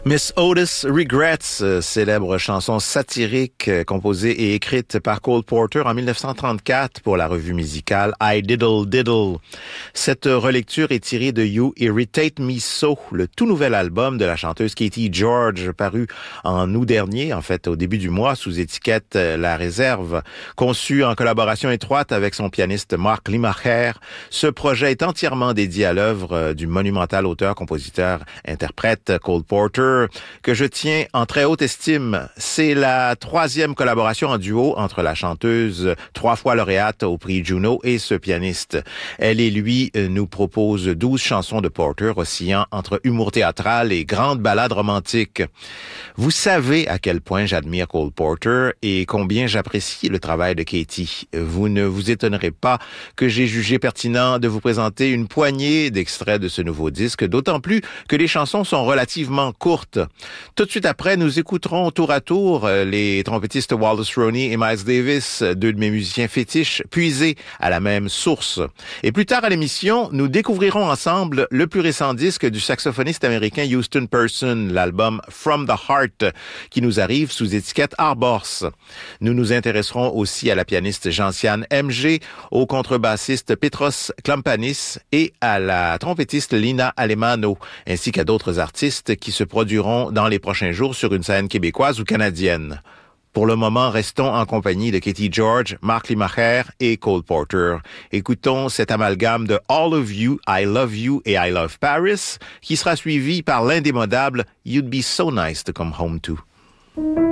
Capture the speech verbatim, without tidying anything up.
Miss Otis Regrets, euh, célèbre chanson satirique euh, composée et écrite par Cole Porter en dix-neuf cent trente-quatre pour la revue musicale I Diddle Diddle. Cette relecture est tirée de You Irritate Me So, le tout nouvel album de la chanteuse Katie George, paru en août dernier, en fait au début du mois, sous étiquette euh, La Réserve. Conçu en collaboration étroite avec son pianiste Mark Limacher, ce projet est entièrement dédié à l'œuvre euh, du monumental auteur-compositeur-interprète Cole Porter, que je tiens en très haute estime. C'est la troisième collaboration en duo entre la chanteuse, trois fois lauréate au prix Juno, et ce pianiste. Elle et lui nous proposent douze chansons de Porter oscillant entre humour théâtral et grande ballade romantique. Vous savez à quel point j'admire Cole Porter et combien j'apprécie le travail de Katie. Vous ne vous étonnerez pas que j'ai jugé pertinent de vous présenter une poignée d'extraits de ce nouveau disque, d'autant plus que les chansons sont relativement courtes. Tout de suite après, nous écouterons tour à tour les trompettistes Wallace Roney et Miles Davis, deux de mes musiciens fétiches, puisés à la même source. Et plus tard à l'émission, nous découvrirons ensemble le plus récent disque du saxophoniste américain Houston Person, l'album From the Heart, qui nous arrive sous étiquette Arbors. Nous nous intéresserons aussi à la pianiste Gentiane M G, au contrebassiste Petros Klampanis et à la trompettiste Lina Alemano, ainsi qu'à d'autres artistes qui se produiront dans les prochains jours sur une scène québécoise ou canadienne. Pour le moment, restons en compagnie de Katie George, Mark Limacher et Cole Porter. Écoutons cet amalgame de All of You, I Love You et I Love Paris, qui sera suivi par l'indémodable You'd Be So Nice to Come Home To.